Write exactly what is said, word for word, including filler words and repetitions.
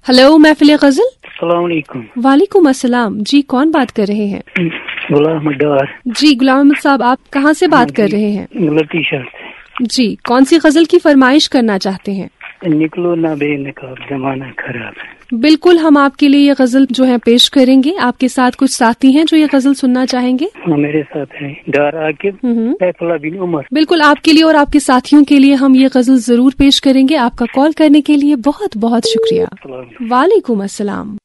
Hello, महफिल गजल। अस्सलाम वालेकुम। वालेकुम अस्सलाम जी, कौन बात कर रहे हैं? गुलाम अहमद डार। जी गुलाम अहमद साहब, आप कहाँ से बात कर रहे हैं? गलती शर्त। जी, कौन सी गजल की फरमाइश करना चाहते हैं? निकलो ना बेनकाब, जमाना खराब है। बिल्कुल, हम आपके लिए ये गजल जो है पेश करेंगे। आपके साथ कुछ साथी हैं जो ये गजल सुनना चाहेंगे? हाँ, मेरे साथ है डार आकिब, सैफुल्लाह बिन उमर। बिल्कुल, आपके लिए और आपके साथियों के लिए हम ये गजल जरूर पेश करेंगे। आपका कॉल करने के लिए बहुत बहुत शुक्रिया। वालेकुम अस्सलाम।